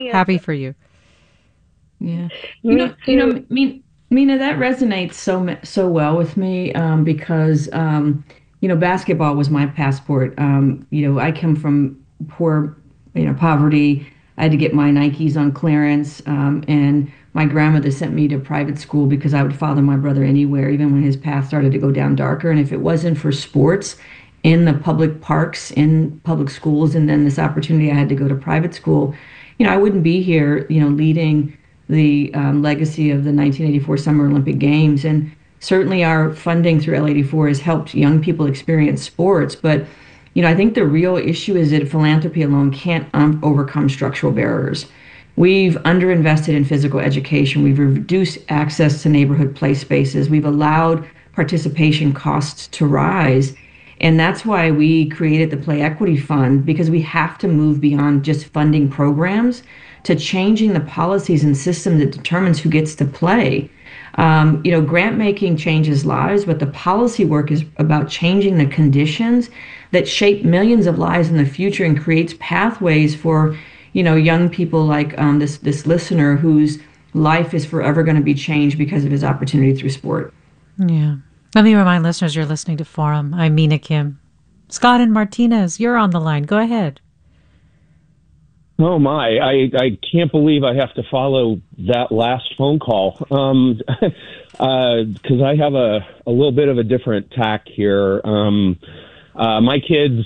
Happy for you. Yeah. Me too. Mina, that resonates so well with me because basketball was my passport. I come from poor, poverty. I had to get my Nikes on clearance, and my grandmother sent me to private school because I would follow my brother anywhere, even when his path started to go down darker. And if it wasn't for sports in the public parks, in public schools, and then this opportunity I had to go to private school, I wouldn't be here, leading the legacy of the 1984 Summer Olympic Games. And certainly our funding through L84 has helped young people experience sports. But, I think the real issue is that philanthropy alone can't overcome structural barriers. We've underinvested in physical education. We've reduced access to neighborhood play spaces. We've allowed participation costs to rise. And that's why we created the Play Equity Fund, because we have to move beyond just funding programs to changing the policies and system that determines who gets to play. Grant making changes lives, but the policy work is about changing the conditions that shape millions of lives in the future and creates pathways for, young people like this listener whose life is forever going to be changed because of his opportunity through sport. Yeah. Let me remind listeners you're listening to Forum. I'm Mina Kim. Scott and Martinez, you're on the line. Go ahead. Oh my, I can't believe I have to follow that last phone call. Because I have a little bit of a different tack here. My kids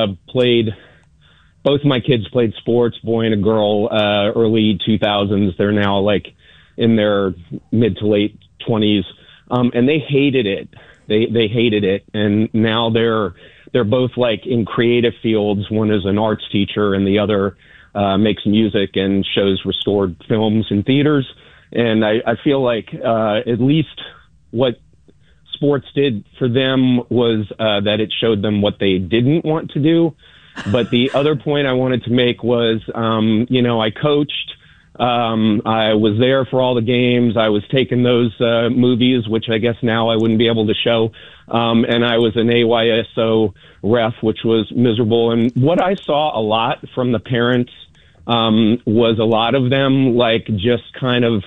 both my kids played sports, boy and a girl, early 2000s. They're now like in their mid to late 20s. And they hated it. They hated it. And now they're both like in creative fields. One is an arts teacher and the other makes music and shows restored films in theaters. And I feel like at least what sports did for them was that it showed them what they didn't want to do. But the other point I wanted to make was, I coached. I was there for all the games. I was taking those movies, which I guess now I wouldn't be able to show. And I was an AYSO ref, which was miserable. And what I saw a lot from the parents was a lot of them like just kind of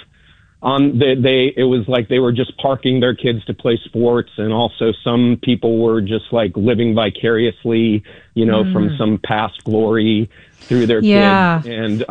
it was like they were just parking their kids to play sports, and also some people were just like living vicariously, from some past glory through their kids.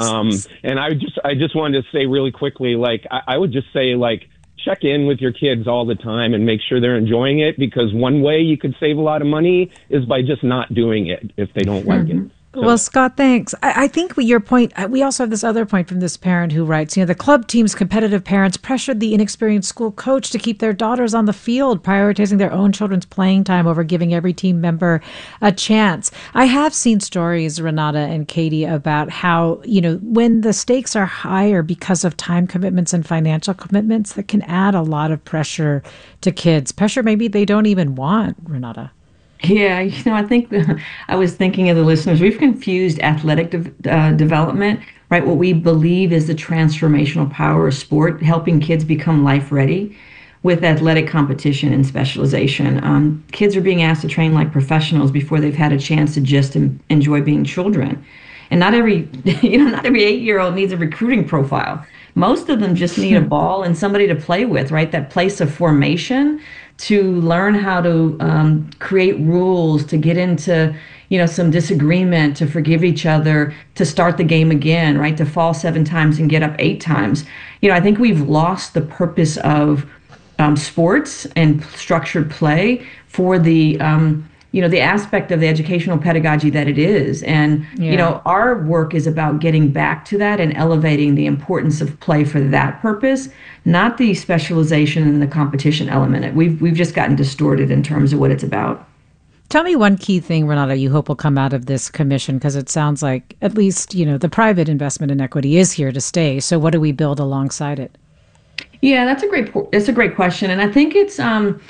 And I just wanted to say really quickly, like I would just say, like, check in with your kids all the time and make sure they're enjoying it, because one way you could save a lot of money is by just not doing it if they don't like it. So. Well, Scott, thanks. I think your point, we also have this other point from this parent who writes, the club team's competitive parents pressured the inexperienced school coach to keep their daughters on the field, prioritizing their own children's playing time over giving every team member a chance. I have seen stories, Renata and Katie, about how, when the stakes are higher because of time commitments and financial commitments, that can add a lot of pressure to kids. Pressure maybe they don't even want, Renata. Yeah, I think I was thinking of the listeners. We've confused athletic development, right? What we believe is the transformational power of sport, helping kids become life ready, with athletic competition and specialization. Kids are being asked to train like professionals before they've had a chance to just enjoy being children. And not every 8-year-old needs a recruiting profile. Most of them just need a ball and somebody to play with, right? That place of formation, to learn how to create rules, to get into, some disagreement, to forgive each other, to start the game again, right? To fall 7 times and get up 8 times. I think we've lost the purpose of sports and structured play for the the aspect of the educational pedagogy that it is. And, our work is about getting back to that and elevating the importance of play for that purpose, not the specialization and the competition element. We've just gotten distorted in terms of what it's about. Tell me one key thing, Renata, you hope will come out of this commission, because it sounds like at least, the private investment in equity is here to stay. So what do we build alongside it? Yeah, that's a great question. And I think it's,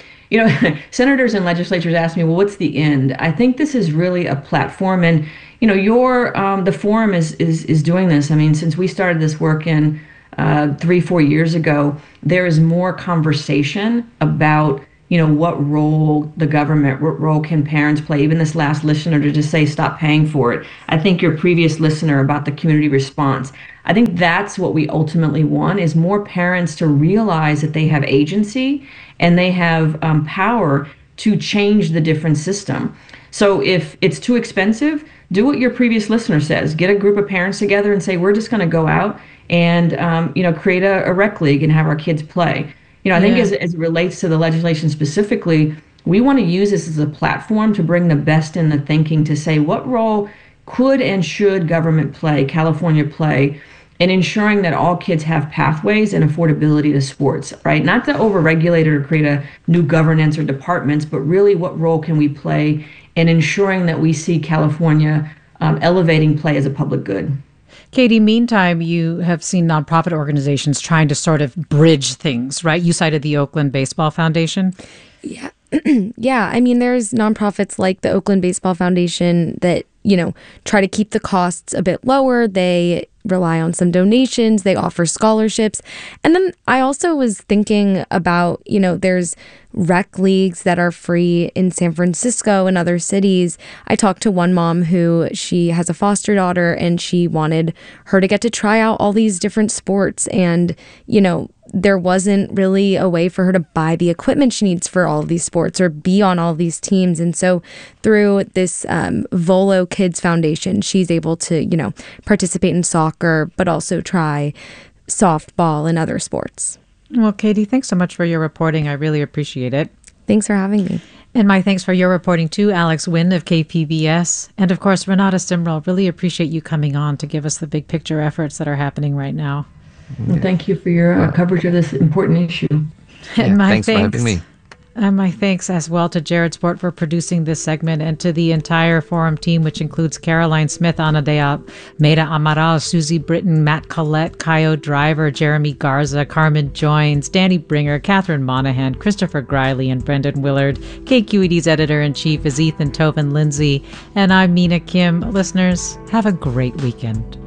senators and legislatures ask me, well, what's the end? I think this is really a platform, and the forum is doing this. I mean, since we started this work in 3-4 years ago, there is more conversation about what role the government, what role can parents play? Even this last listener to just say, stop paying for it. I think your previous listener about the community response. I think that's what we ultimately want, is more parents to realize that they have agency and they have power to change the different system. So if it's too expensive, do what your previous listener says. Get a group of parents together and say, we're just going to go out and create a rec league and have our kids play. I think as it relates to the legislation specifically, we want to use this as a platform to bring the best in the thinking to say, what role could and should government play, California play, in ensuring that all kids have pathways and affordability to sports, right? Not to overregulate it or create a new governance or departments, but really what role can we play in ensuring that we see California elevating play as a public good. Katie, meantime, you have seen nonprofit organizations trying to sort of bridge things, right? You cited the Oakland Baseball Foundation. Yeah. Yeah. I mean, there's nonprofits like the Oakland Baseball Foundation that, try to keep the costs a bit lower. They rely on some donations. They offer scholarships. And then I also was thinking about, there's rec leagues that are free in San Francisco and other cities. I talked to one mom who she has a foster daughter and she wanted her to get to try out all these different sports. And, there wasn't really a way for her to buy the equipment she needs for all of these sports or be on all these teams. And so through this Volo Kids Foundation, she's able to, participate in soccer, but also try softball and other sports. Well, Katie, thanks so much for your reporting. I really appreciate it. Thanks for having me. And my thanks for your reporting too, Alex Wynn of KPBS. And of course, Renata Simrel, really appreciate you coming on to give us the big picture efforts that are happening right now. Well, thank you for your coverage of this important issue. And thanks for having me. And my thanks as well to Jared Sport for producing this segment and to the entire Forum team, which includes Caroline Smith, Ana de Almeida Amaral, Susie Britton, Matt Collette, Kaio Driver, Jeremy Garza, Carmen Joins, Danny Bringer, Catherine Monahan, Christopher Griley, and Brendan Willard. KQED's editor-in-chief is Ethan Tobin Lindsay. And I'm Mina Kim. Listeners, have a great weekend.